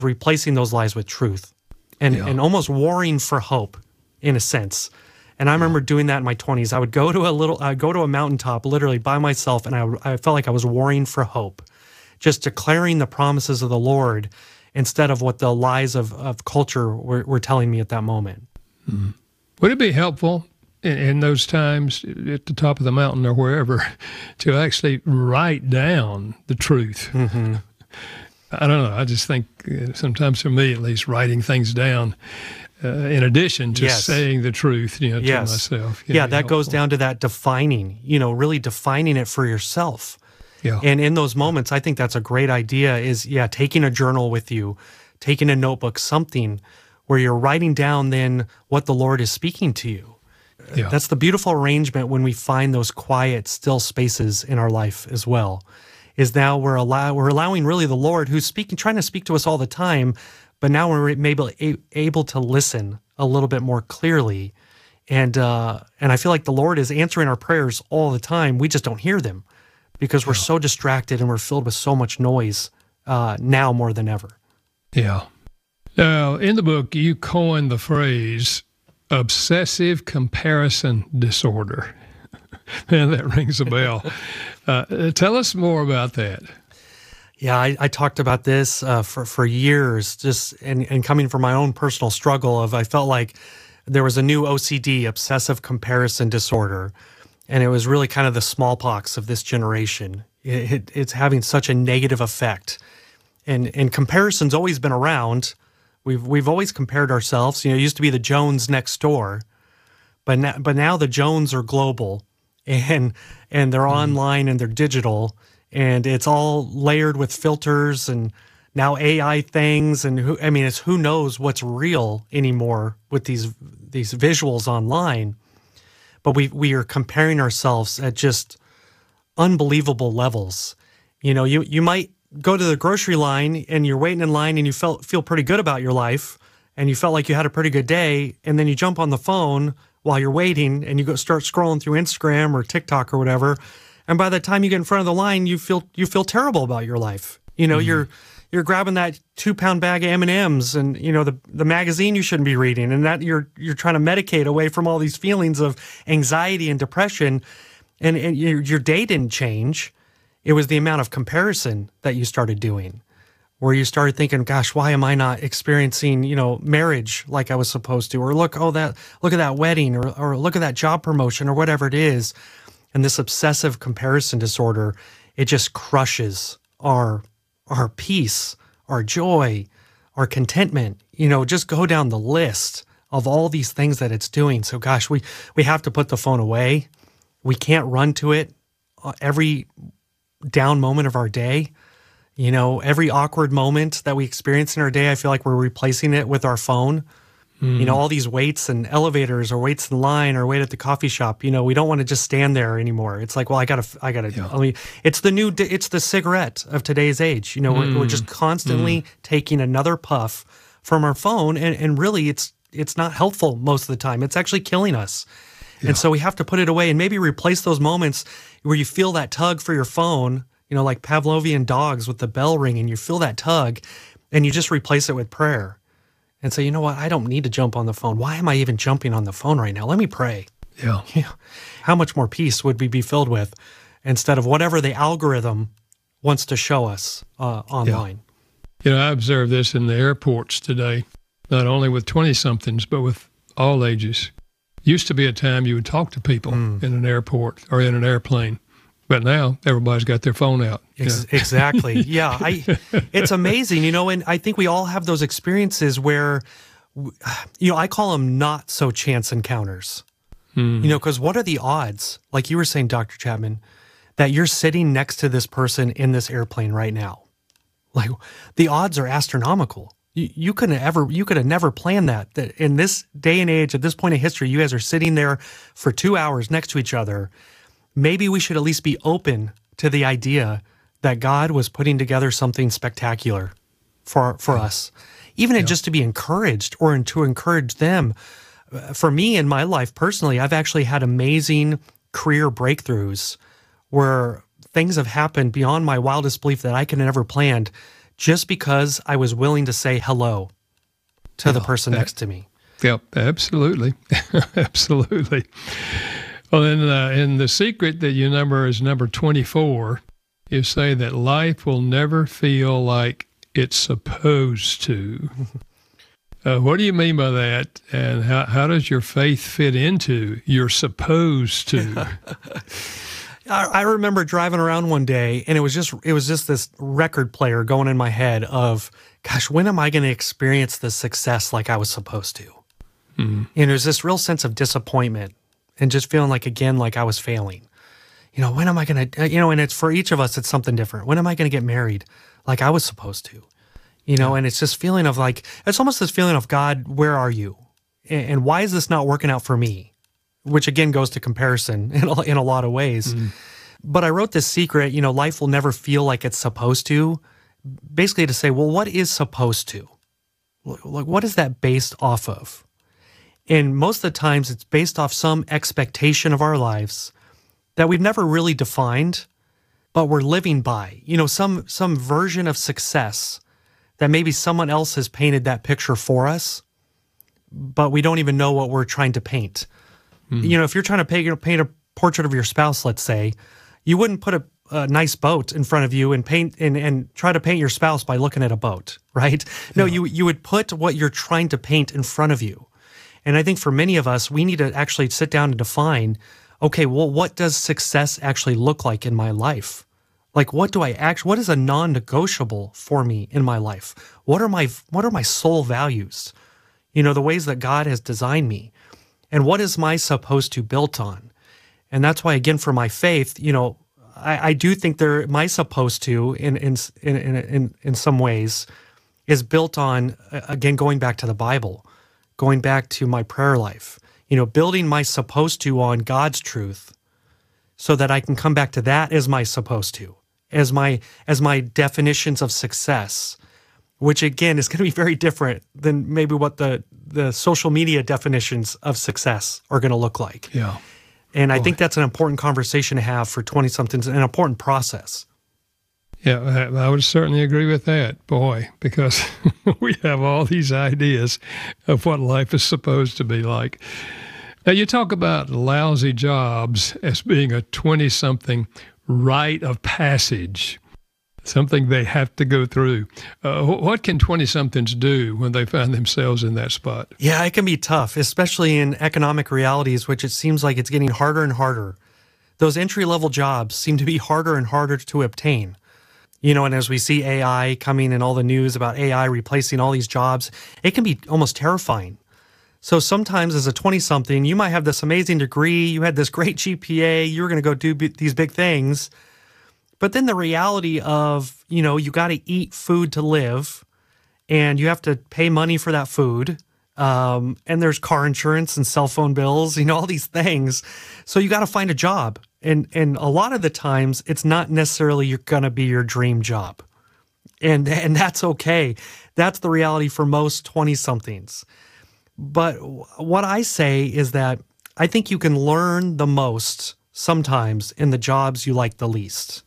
replacing those lies with truth and almost warring for hope in a sense. And I remember doing that in my 20s. I would go to a mountaintop literally by myself, and I felt like I was warring for hope, just declaring the promises of the Lord instead of what the lies of culture were telling me at that moment. Mm-hmm. Would it be helpful in those times at the top of the mountain or wherever to actually write down the truth? Mm-hmm. I don't know. I just think sometimes for me, at least, writing things down in addition to saying the truth, to myself. Yeah, that goes down to that defining, really defining it for yourself. Yeah. And in those moments, I think that's a great idea is, taking a journal with you, taking a notebook, something where you're writing down then what the Lord is speaking to you. Yeah. That's the beautiful arrangement when we find those quiet, still spaces in our life as well, is now we're allowing really the Lord who's trying to speak to us all the time, but now we're maybe able to listen a little bit more clearly. And I feel like the Lord is answering our prayers all the time. We just don't hear them because we're so distracted and we're filled with so much noise now more than ever. Yeah. Now, in the book, you coined the phrase obsessive comparison disorder. Man, that rings a bell. Tell us more about that. Yeah, I talked about this for years, just and coming from my own personal struggle I felt like there was a new OCD, obsessive comparison disorder, and it was really kind of the smallpox of this generation. It's having such a negative effect, and comparison's always been around. We've always compared ourselves. It used to be the Jones next door, but now the Jones are global, and they're online and they're digital. And it's all layered with filters and now AI things. And it's who knows what's real anymore with these visuals online. But we are comparing ourselves at just unbelievable levels. You might go to the grocery line and you're waiting in line and you feel pretty good about your life and you felt like you had a pretty good day. And then you jump on the phone while you're waiting and you start scrolling through Instagram or TikTok or whatever. And by the time you get in front of the line, you feel terrible about your life. You're grabbing that 2-pound bag of M&Ms and the magazine you shouldn't be reading, and that you're trying to medicate away from all these feelings of anxiety and depression. And your day didn't change. It was the amount of comparison that you started doing, where you started thinking, "Gosh, why am I not experiencing marriage like I was supposed to?" Or look at that wedding, or look at that job promotion, or whatever it is. And this obsessive comparison disorder, it just crushes our peace, our joy, our contentment. Just go down the list of all these things that it's doing. So gosh, we have to put the phone away. We can't run to it every down moment of our day. Every awkward moment that we experience in our day, I feel like we're replacing it with our phone. All these waits and elevators or waits in line or wait at the coffee shop, we don't want to just stand there anymore. It's like, well, I gotta, it's the cigarette of today's age. We're just constantly taking another puff from our phone. And really it's not helpful most of the time. It's actually killing us. Yeah. And so we have to put it away and maybe replace those moments where you feel that tug for your phone, like Pavlovian dogs with the bell ringing, you feel that tug and you just replace it with prayer. And say, you know what, I don't need to jump on the phone. Why am I even jumping on the phone right now? Let me pray. Yeah. How much more peace would we be filled with instead of whatever the algorithm wants to show us online? Yeah. I observed this in the airports today, not only with 20-somethings, but with all ages. Used to be a time you would talk to people in an airport or in an airplane. But now everybody's got their phone out. Exactly. Yeah. It's amazing, and I think we all have those experiences where, I call them not so chance encounters, because what are the odds, like you were saying, Dr. Chapman, that you're sitting next to this person in this airplane right now? Like the odds are astronomical. You could have never planned that in this day and age, at this point in history, you guys are sitting there for 2 hours next to each other. Maybe we should at least be open to the idea that God was putting together something spectacular for us, even just to be encouraged or to encourage them. For me in my life personally, I've actually had amazing career breakthroughs where things have happened beyond my wildest belief that I could have never planned, just because I was willing to say hello to the person next to me. Yep, absolutely. Absolutely. Well, in The Secret that you number is number 24, you say that life will never feel like it's supposed to. What do you mean by that? And how does your faith fit into you're supposed to? I remember driving around one day, and it was just this record player going in my head of, gosh, when am I going to experience the success like I was supposed to? Mm-hmm. And there's this real sense of disappointment and just feeling like, again, like I was failing. When am I going to, and it's for each of us, it's something different. When am I going to get married like I was supposed to? And it's this feeling of like, it's almost this feeling of, God, where are you? And why is this not working out for me? Which again goes to comparison in a lot of ways. Mm-hmm. But I wrote this secret, life will never feel like it's supposed to, basically to say, well, what is supposed to? Like, what is that based off of? And most of the times it's based off some expectation of our lives that we've never really defined, but we're living by, some version of success that maybe someone else has painted that picture for us, but we don't even know what we're trying to paint. Mm. If you're trying to paint a portrait of your spouse, let's say, you wouldn't put a nice boat in front of you and paint and try to paint your spouse by looking at a boat, right? No, you would put what you're trying to paint in front of you. And I think for many of us, we need to actually sit down and define, okay, well, what does success actually look like in my life? Like, what is a non-negotiable for me in my life? What are my soul values? The ways that God has designed me. And what is my supposed to built on? And that's why, again, for my faith, I do think my supposed to in some ways is built on, again, going back to the Bible, going back to my prayer life, building my supposed to on God's truth so that I can come back to that as my supposed to, as my definitions of success, which again is going to be very different than maybe what the social media definitions of success are going to look like. Yeah. And I think that's an important conversation to have for 20-somethings, an important process. Yeah, I would certainly agree with that, boy, because we have all these ideas of what life is supposed to be like. Now, you talk about lousy jobs as being a 20-something rite of passage, something they have to go through. What can 20-somethings do when they find themselves in that spot? Yeah, it can be tough, especially in economic realities, which it seems like it's getting harder and harder. Those entry-level jobs seem to be harder and harder to obtain. And as we see AI coming and all the news about AI replacing all these jobs, it can be almost terrifying. So sometimes as a 20-something, you might have this amazing degree, you had this great GPA, you were going to go do these big things. But then the reality of, you got to eat food to live, and you have to pay money for that food, and there's car insurance and cell phone bills, all these things. So you got to find a job. And a lot of the times, it's not necessarily going to be your dream job. And that's okay. That's the reality for most 20-somethings. But what I say is that I think you can learn the most sometimes in the jobs you like the least.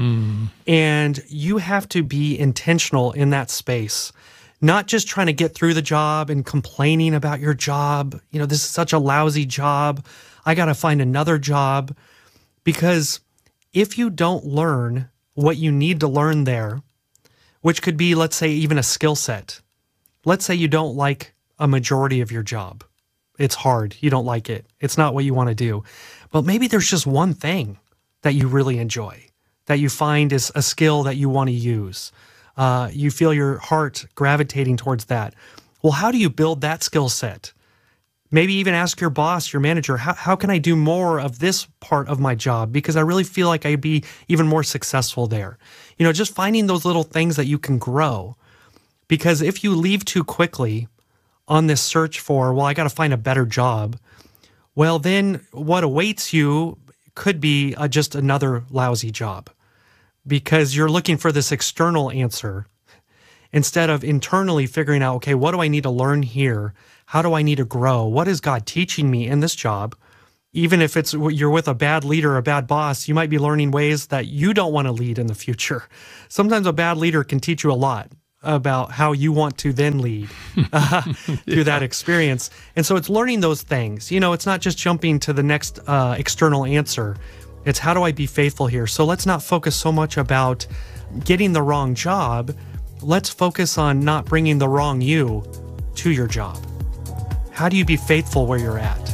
And you have to be intentional in that space, not just trying to get through the job and complaining about your job. This is such a lousy job. I got to find another job. Because if you don't learn what you need to learn there, which could be, let's say, even a skill set. Let's say you don't like a majority of your job. It's hard. You don't like it. It's not what you want to do. But maybe there's just one thing that you really enjoy, that you find is a skill that you want to use. You feel your heart gravitating towards that. Well, how do you build that skill set? Maybe even ask your boss, your manager, how can I do more of this part of my job? Because I really feel like I'd be even more successful there. Just finding those little things that you can grow. Because if you leave too quickly on this search for, well, I got to find a better job, well, then what awaits you could be just another lousy job. Because you're looking for this external answer instead of internally figuring out, okay, what do I need to learn here? How do I need to grow? What is God teaching me in this job? Even if you're with a bad leader or a bad boss, you might be learning ways that you don't want to lead in the future. Sometimes a bad leader can teach you a lot about how you want to then lead through that experience. And so it's learning those things. It's not just jumping to the next external answer. It's how do I be faithful here? So let's not focus so much about getting the wrong job. Let's focus on not bringing the wrong you to your job. How do you be faithful where you're at?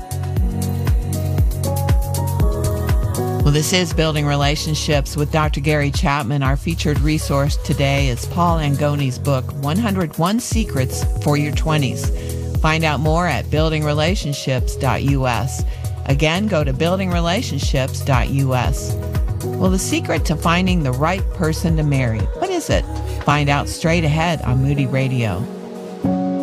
Well, this is Building Relationships with Dr. Gary Chapman. Our featured resource today is Paul Angoni's book, 101 Secrets for Your 20s. Find out more at buildingrelationships.us. Again, go to buildingrelationships.us. Well, the secret to finding the right person to marry, what is it? Find out straight ahead on Moody Radio.